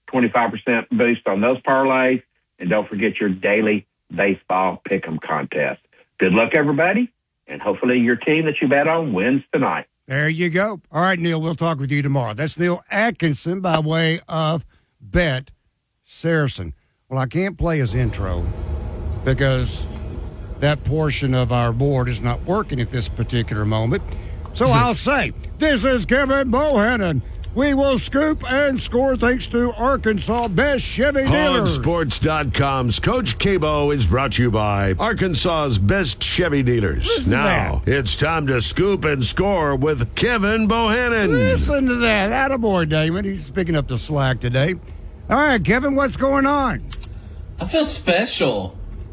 25% boost on those parlays. And don't forget your daily baseball pick'em contest. Good luck, everybody, and hopefully your team that you bet on wins tonight. There you go. All right, Neil, we'll talk with you tomorrow. That's Neil Atkinson by way of Bet Saracen. Well, I can't play his intro because that portion of our board is not working at this particular moment. So I'll say, this is Kevin Bohannon. We will scoop and score thanks to Arkansas Best Chevy Dealers. HogSports.com's Coach Cabo is brought to you by Arkansas's Best Chevy Dealers. Now, it's time to scoop and score with Kevin Bohannon. Listen to that. Attaboy, Damon. He's picking up the slack today. All right, Kevin, what's going on? I feel special.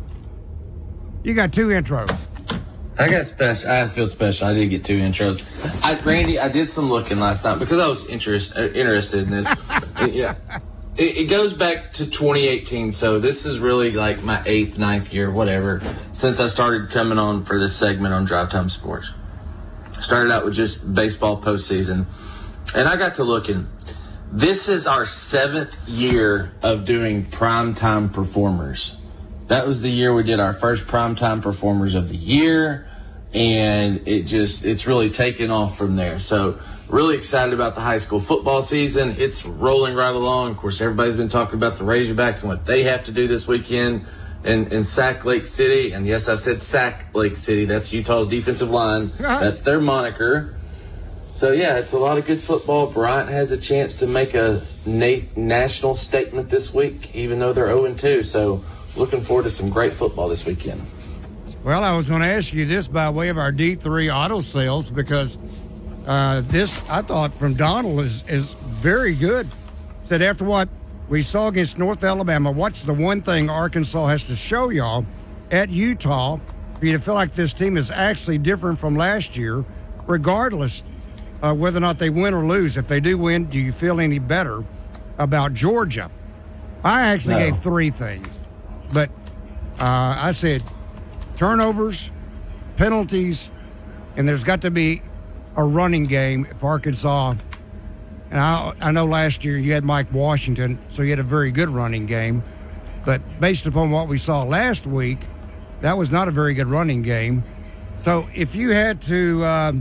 You got 2 intros. I got special. I feel special. I did get 2 intros. Randy, I did some looking last night because I was interested in this. Yeah, it goes back to 2018. So this is really like my 8th, 9th year, whatever, since I started coming on for this segment on Drive Time Sports. Started out with just baseball postseason, and I got to looking. This is our 7th year of doing primetime performers. That was the year we did our first primetime performers of the year, and it's really taken off from there. So really excited about the high school football season. It's rolling right along. Of course, everybody's been talking about the Razorbacks and what they have to do this weekend in Sac Lake City. And yes, I said Sac Lake City. That's Utah's defensive line. That's their moniker. So, yeah, it's a lot of good football. Bryant has a chance to make a national statement this week, even though they're 0-2. So, looking forward to some great football this weekend. Well, I was going to ask you this by way of our D3 auto sales because this, I thought, from Donald is very good. Said after what we saw against North Alabama, what's the one thing Arkansas has to show y'all at Utah for you to feel like this team is actually different from last year, regardless whether or not they win or lose. If they do win, do you feel any better about Georgia? I actually gave 3 things. But I said turnovers, penalties, and there's got to be a running game if Arkansas. And I know last year you had Mike Washington, so you had a very good running game. But based upon what we saw last week, that was not a very good running game. So if you had to,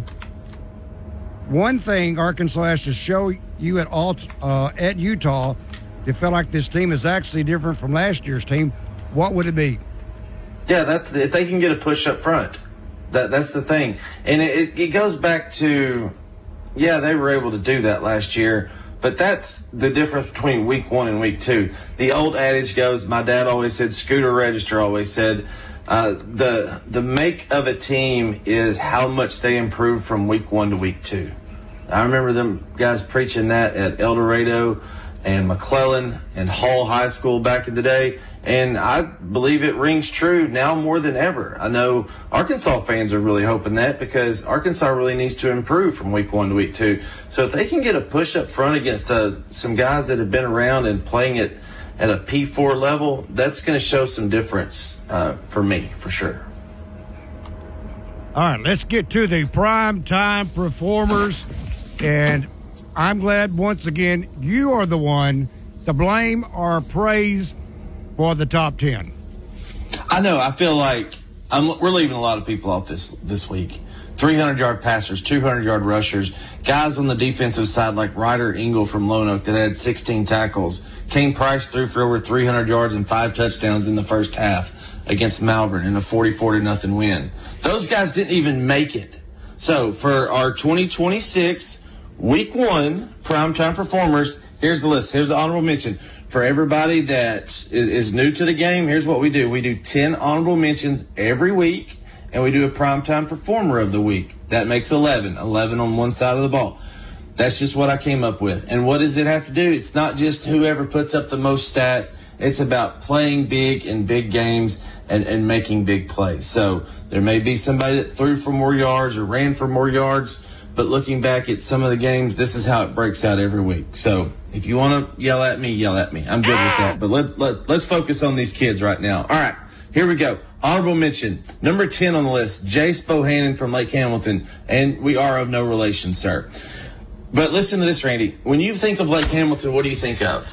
one thing Arkansas has to show you at Utah to feel like this team is actually different from last year's team, what would it be? Yeah, if they can get a push up front. That's the thing. And it goes back to, yeah, they were able to do that last year, but that's the difference between week 1 and week 2. The old adage goes, my dad always said, Scooter Register always said, the make of a team is how much they improve from week 1 to week 2. I remember them guys preaching that at El Dorado and McClellan and Hall High School back in the day. And I believe it rings true now more than ever. I know Arkansas fans are really hoping that because Arkansas really needs to improve from week 1 to week 2. So if they can get a push up front against some guys that have been around and playing it at a P4 level, that's going to show some difference for me, for sure. All right, let's get to the primetime performers. And I'm glad, once again, you are the one to blame or praise for the top 10. I know. I feel like we're leaving a lot of people off this week. 300-yard passers, 200-yard rushers, guys on the defensive side like Ryder Engel from Lone Oak that had 16 tackles. Kane Price threw for over 300 yards and 5 touchdowns in the first half against Malvern in a 44-0 win. Those guys didn't even make it. So for our 2026 Week 1 primetime performers, here's the list. Here's the honorable mention. For everybody that is new to the game, here's what we do. We do 10 honorable mentions every week, and we do a primetime performer of the week. That makes 11 on one side of the ball. That's just what I came up with. And what does it have to do? It's not just whoever puts up the most stats. It's about playing big in big games and making big plays. So there may be somebody that threw for more yards or ran for more yards, but looking back at some of the games, this is how it breaks out every week. So if you want to yell at me, yell at me. I'm good with that. But let's focus on these kids right now. All right, here we go. Honorable mention, number 10 on the list, Jace Bohannon from Lake Hamilton. And we are of no relation, sir. But listen to this, Randy. When you think of Lake Hamilton, what do you think of?